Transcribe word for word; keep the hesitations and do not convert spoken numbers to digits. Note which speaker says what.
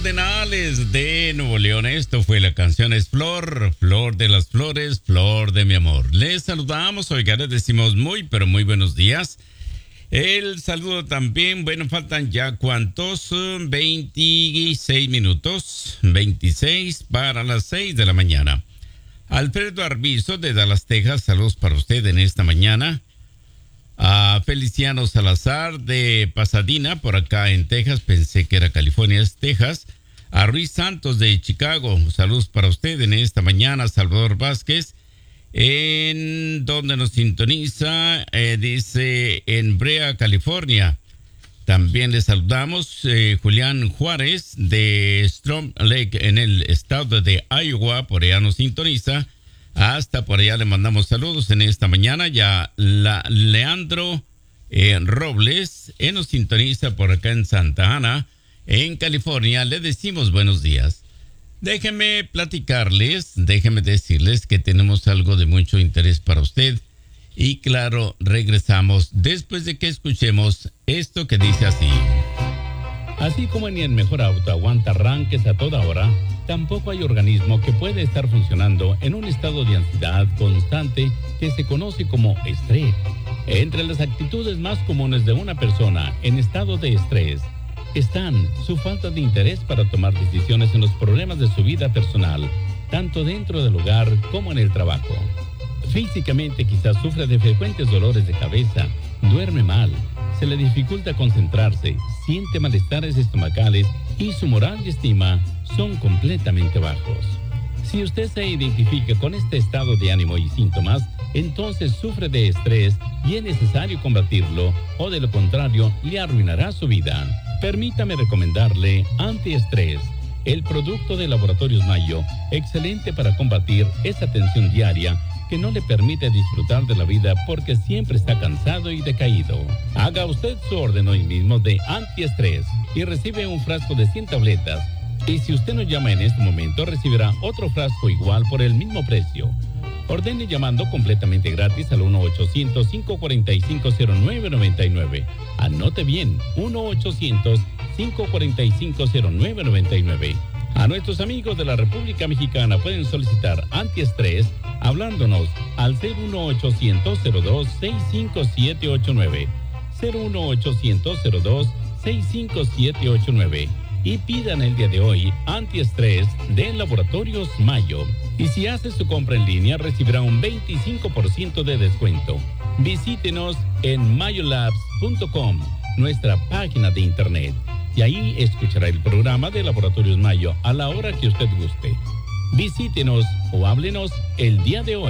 Speaker 1: Cardenales de Nuevo León. Esto fue la canción Es Flor, Flor de las Flores, Flor de mi amor. Les saludamos, oiga, les decimos muy, pero muy buenos días. El saludo también, bueno, faltan ya cuántos, veintiséis minutos, veintiséis para las seis de la mañana. Alfredo Arbizo de Dallas, Texas, saludos para usted en esta mañana. A Feliciano Salazar de Pasadena, por acá en Texas, pensé que era California, es Texas. A Ruiz Santos de Chicago, saludos para usted en esta mañana. Salvador Vázquez, en donde nos sintoniza, eh, dice en Brea, California. También le saludamos eh, Julián Juárez de Storm Lake en el estado de Iowa, por allá nos sintoniza. Hasta por allá le mandamos saludos en esta mañana. Ya la Leandro eh, Robles eh, nos sintoniza por acá en Santa Ana, en California. Le decimos buenos días. Déjenme platicarles, déjenme decirles que tenemos algo de mucho interés para usted. Y claro, regresamos después de que escuchemos esto que dice así.
Speaker 2: Así como ni el mejor auto aguanta arranques a toda hora, tampoco hay organismo que puede estar funcionando en un estado de ansiedad constante que se conoce como estrés. Entre las actitudes más comunes de una persona en estado de estrés están su falta de interés para tomar decisiones en los problemas de su vida personal, tanto dentro del hogar como en el trabajo. Físicamente quizás sufre de frecuentes dolores de cabeza, duerme mal, se le dificulta concentrarse, siente malestares estomacales y su moral y estima son completamente bajos. Si usted se identifica con este estado de ánimo y síntomas, entonces sufre de estrés y es necesario combatirlo, o de lo contrario le arruinará su vida. Permítame recomendarle Antiestrés, el producto de Laboratorios Mayo, excelente para combatir esa tensión diaria que no le permite disfrutar de la vida porque siempre está cansado y decaído. Haga usted su orden hoy mismo de Antiestrés y recibe un frasco de cien tabletas. Y si usted nos llama en este momento, recibirá otro frasco igual por el mismo precio. Ordene llamando completamente gratis al uno ochocientos, cinco cuatro cinco, cero nueve nueve nueve. Anote bien, uno ochocientos, cinco cuatro cinco, cero nueve nueve nueve. A nuestros amigos de la República Mexicana pueden solicitar Antiestrés hablándonos al cero uno ochocientos, cero dos, seis cinco siete ocho nueve, cero uno ochocientos, cero dos, seis cinco siete ocho nueve y pidan el día de hoy Antiestrés de Laboratorios Mayo. Y si hace su compra en línea recibirá un veinticinco por ciento de descuento. Visítenos en mayolabs punto com, nuestra página de internet, y ahí escuchará el programa de Laboratorios Mayo a la hora que usted guste. Visítenos o háblenos el día de hoy.